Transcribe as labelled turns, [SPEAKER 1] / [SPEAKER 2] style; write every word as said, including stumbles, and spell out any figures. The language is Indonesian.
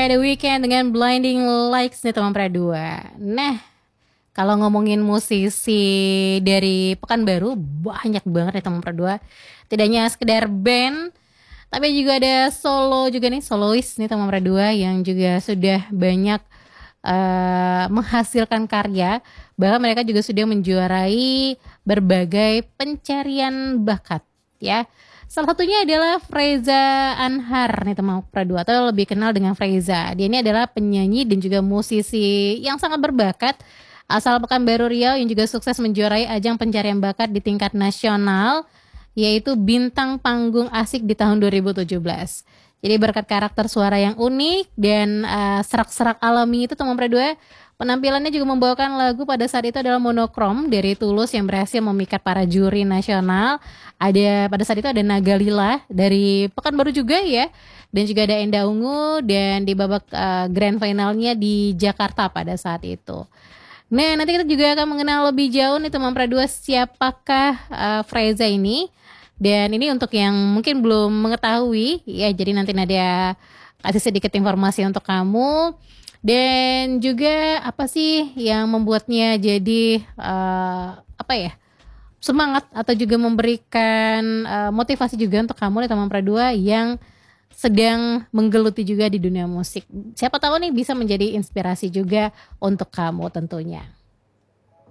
[SPEAKER 1] The Weeknd dengan Blinding Lights nih teman Pradua. Nah, kalau ngomongin musisi dari Pekanbaru banyak banget nih teman Pradua. Tidak hanya sekedar band, tapi juga ada solo juga nih, solois nih teman Pradua yang juga sudah banyak uh, menghasilkan karya. Bahkan mereka juga sudah menjuarai berbagai pencarian bakat ya. Salah satunya adalah Freza Anhar nih teman Pradua, atau lebih kenal dengan Freza. Dia ini adalah penyanyi dan juga musisi yang sangat berbakat asal Pekanbaru Riau yang juga sukses menjuarai ajang pencarian bakat di tingkat nasional, yaitu Bintang Panggung Asik di tahun dua ribu tujuh belas. Jadi berkat karakter suara yang unik dan uh, serak-serak alami itu teman Pradua, penampilannya juga membawakan lagu pada saat itu adalah Monokrom dari Tulus yang berhasil memikat para juri nasional. Ada pada saat itu ada Nagalila dari Pekanbaru juga ya, dan juga ada Enda Ungu, dan di babak uh, grand finalnya di Jakarta pada saat itu. Nah, nanti kita juga akan mengenal lebih jauh nih teman Pradua siapakah uh, Freza ini. Dan ini untuk yang mungkin belum mengetahui ya, jadi nanti Nadia kasih sedikit informasi untuk kamu. Dan juga apa sih yang membuatnya jadi uh, apa ya, semangat atau juga memberikan uh, motivasi juga untuk kamu nih teman Pradua yang sedang menggeluti juga di dunia musik. Siapa tahu nih bisa menjadi inspirasi juga untuk kamu tentunya.